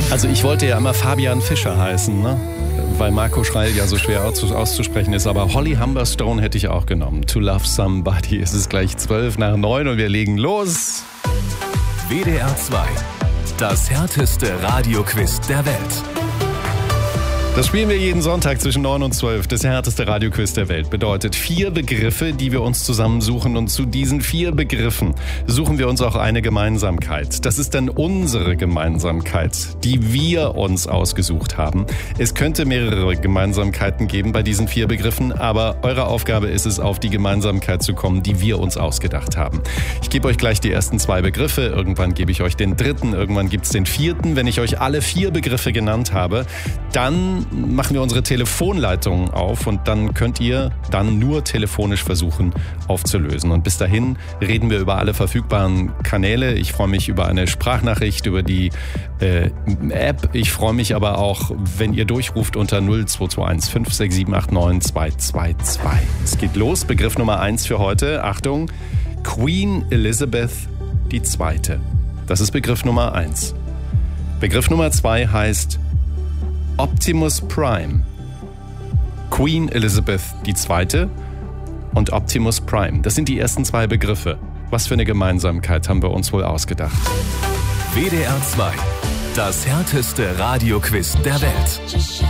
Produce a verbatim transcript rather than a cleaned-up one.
Also ich wollte ja immer Fabian Fischer heißen, ne? Weil Marco Schreil ja so schwer auszusprechen ist. Aber Holly Humberstone hätte ich auch genommen. To Love Somebody. Es ist gleich zwölf nach neun und wir legen los. W D R zwei. Das härteste Radioquiz der Welt. Das spielen wir jeden Sonntag zwischen neun und zwölf. Das härteste Radioquiz der Welt bedeutet vier Begriffe, die wir uns zusammensuchen. Und zu diesen vier Begriffen suchen wir uns auch eine Gemeinsamkeit. Das ist dann unsere Gemeinsamkeit, die wir uns ausgesucht haben. Es könnte mehrere Gemeinsamkeiten geben bei diesen vier Begriffen, aber eure Aufgabe ist es, auf die Gemeinsamkeit zu kommen, die wir uns ausgedacht haben. Ich gebe euch gleich die ersten zwei Begriffe. Irgendwann gebe ich euch den dritten, irgendwann gibt es den vierten. Wenn ich euch alle vier Begriffe genannt habe, dann machen wir unsere Telefonleitungen auf und dann könnt ihr dann nur telefonisch versuchen aufzulösen. Und bis dahin reden wir über alle verfügbaren Kanäle. Ich freue mich über eine Sprachnachricht, über die äh, App. Ich freue mich aber auch, wenn ihr durchruft unter null zwei zwei eins fünf sechs sieben acht neun zwei zwei zwei. Es geht los. Begriff Nummer eins für heute. Achtung, Queen Elizabeth die Zweite. Das ist Begriff Nummer eins. Begriff Nummer zwei heißt Optimus Prime. Queen Elizabeth die Zweite und Optimus Prime. Das sind die ersten zwei Begriffe. Was für eine Gemeinsamkeit haben wir uns wohl ausgedacht? W D R zwei. Das härteste Radioquiz der Welt.